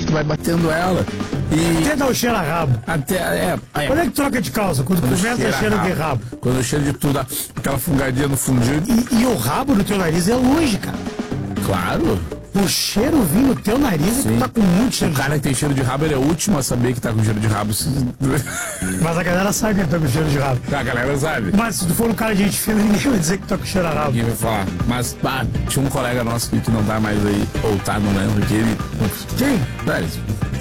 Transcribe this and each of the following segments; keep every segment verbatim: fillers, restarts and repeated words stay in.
tu vai batendo ela. E Até dá o cheiro a rabo. até, é, é, Quando é que troca de calça? Quando, quando começa a cheiro de rabo. Quando cheira de tudo, dá aquela fungadinha no fundinho. E, e o rabo no teu nariz é longe, cara. Claro. O cheiro vindo no teu nariz é que tu tá com muito cheiro O de cara que tem cheiro de rabo, ele é o último a saber que tá com cheiro de rabo. Mas a galera sabe que ele tá com cheiro de rabo. A galera sabe. Mas se tu for um cara de gente fina, ninguém vai dizer que tu tá com cheiro a rabo. Ninguém vai falar. Mas, pá, tinha um colega nosso aqui que não tá mais aí, ou tá, não lembro, que ele... Quem? Velho,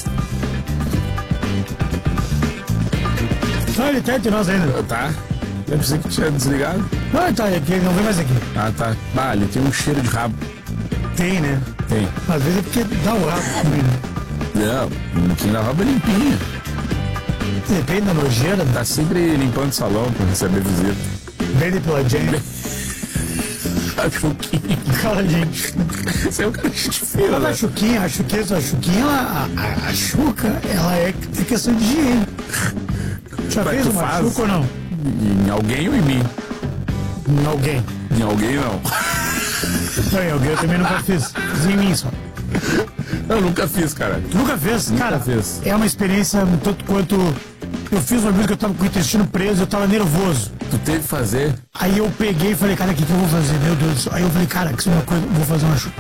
Não, ele tá entre nós ainda. tá? Eu pensei que tinha desligado. Não, ele tá aqui, ele não vem mais aqui. Ah, tá. Ah, ele tem um cheiro de rabo. Tem, né? Tem. Às vezes é porque dá o rabo comigo. Não, quem dá rabo é limpinho. Depende da nojeira, Tá sempre limpando o salão pra receber visita. bem depiladinho. A Chuquinha. Cara, gente. Você é um cara de feira, Mas né? a Chuquinha, a Chuquinha, a Chuquinha, ela, a, a, a Chuca, ela é, é questão de higiene. Já Mas fez tu uma faz? Chuca ou não? Em alguém ou em mim? Em alguém. Em alguém, não. Não, em alguém eu também nunca fiz. Fiz em mim só. Eu nunca fiz, cara. Nunca fez? Nunca Cara, fez. é uma experiência um tanto quanto... Eu fiz uma vez que eu tava com o intestino preso, eu tava nervoso. Tu teve que fazer. Aí eu peguei e falei, cara, o que, que eu vou fazer? Meu Deus do céu. Aí eu falei, cara, que isso é uma coisa, vou fazer uma chuca.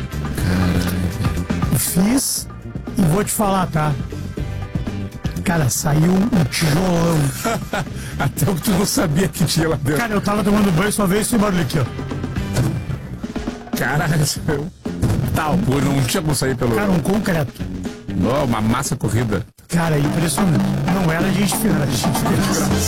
Fiz e vou te falar, tá? Cara, saiu um tijolão. Até o que tu não sabia que tinha lá dentro. Cara, eu tava tomando banho, só veio esse barulho aqui, ó. Caralho, tal, pô, não tinha como sair pelo. Cara, um concreto. Não, uma massa corrida. Cara, impressionante. Não era gente fina, era gente fina.